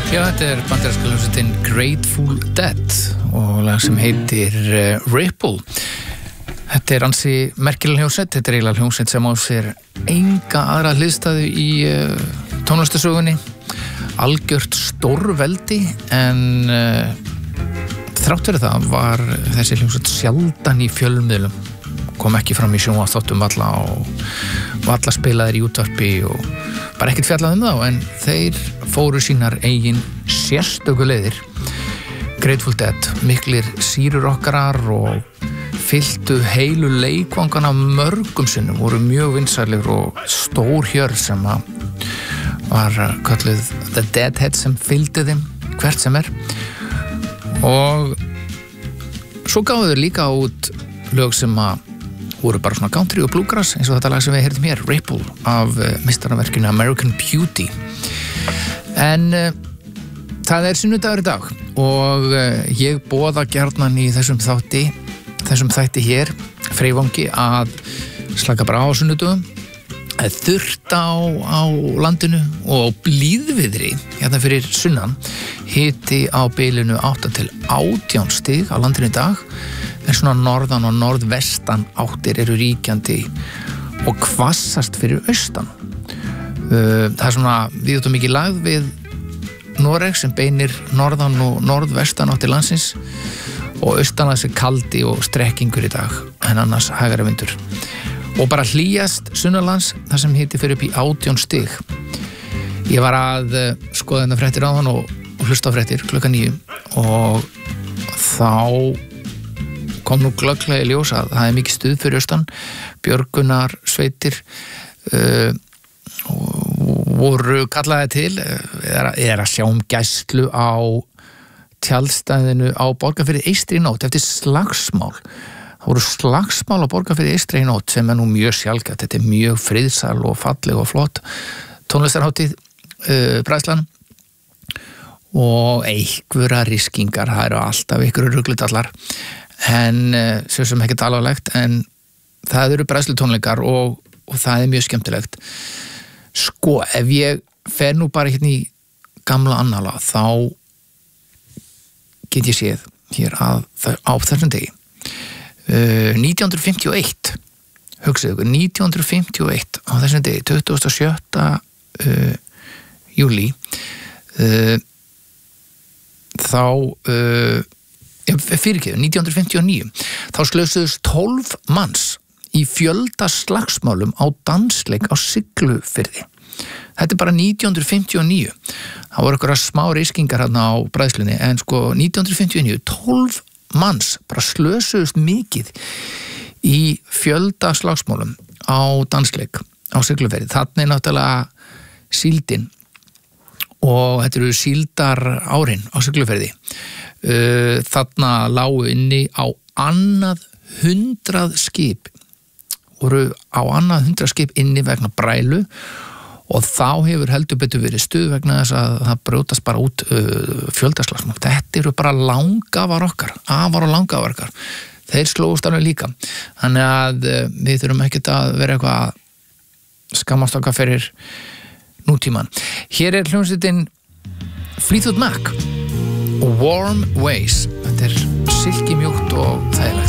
Já, þetta bandaríska hljómsveitin Grateful Dead og lag sem heitir Ripple. Þetta ansi merkileg hljómsveit, þetta eiginlega hljómsveit sem á sér enga aðra hliðstæðu í tónlistarsögunni. Algjört stórveldi, en þrátt fyrir það var þessi hljómsveit sjaldan í fjölmiðlum. Kom ekki fram í sjónvarpsþáttum valla og valla spilaðir í útvarpi og bara ekkert fjallað þá, en þeir fóru sínar eigin sérstöku leiðir. Grateful Dead, miklir sýrurokkarar og fylltu heilu leikvangana mörgum sinnum, voru mjög vinsælir og stór hjörð sem var kölluð The Deadhead sem fylgdi þeim hvert sem og svo gáðu þeir líka út lög sem voru bara svona country og bluegrass, eins og þetta lag sem við heyrðum hér, Ripple, af meistaraverkinu American Beauty. En það sunnudagur í dag og ég boða gjarnan í þessum þætti hér, Freyvangi, að slaka bara á sunnudögum. Þurrt á landinu og blíðviðri hérna fyrir sunnan, hiti á bilinu 8 til 18 stig á landinu í dag, en svona norðan og norðvestan áttir eru ríkjandi og hvassast fyrir austan. Það svona við mikið lagð við Noreg sem beinir norðan og norðvestan áttir landsins, og austan að þessi kaldi og strekkingur í dag, en annars hægari vindur. Og bara hlýjast sunnanlands, þar sem hiti fyrir upp í 18 stig. Ég var að skoða þetta fréttir áðan og hlusta á fréttir klukkan 9, og þá kom nú glögglega í ljós að það mikið stuð fyrir austan. Björgunar sveitir voru kallaði til, að sjá gæslu á tjaldstæðinu á Borgarfirði eystri í nótt eftir slagsmál. Það voru slagsmál á Borgarfirði eystri í nótt, sem nú mjög sjaldgæft. Þetta mjög friðsæl og falleg og flott tónlistarhátíð, bræðslan, og einhverja riskingar, það eru alltaf einhverju ruglutallar, en svo sem ekkert alvarlegt, en það eru bræðslutónleikar og það mjög skemmtilegt. Sko, ef ég fer nú bara hérna í gamla annala, þá get ég séð hér á þessum degi 1951, hugsaðu ykkur, 1951 á þessum degi, 27. Júlí, þá fyrirgefðu, 1959, þá slösuðust 12 manns í fjölda slagsmálum á dansleik á Siglufirði. Þetta bara 1959. Það voru einhverjar smá riskingar hérna á bræðslunni, en sko 1959, 12 manns bara slösuðust mikið í fjölda slagsmálum á dansleik á Siglufirði. Þarna náttúrulega síldin, og þetta eru síldar árin á Siglufirði. Þarna lágu inni á annað 100 skip, voru á annað 100 skip inni vegna brælu, og þá hefur heldur betur verið stuð vegna þess að það brjótast bara út fjöldaslagsmál. Þetta eru bara afar og langafar okkar. Þeir slóðust alveg líka. Þannig að við þurfum ekkert að vera eitthvað að skammast okkar fyrir nútíman. Hér hljómsveitin Fleetwood Mac og Warm Ways. Þetta silkimjúkt og þægilegt.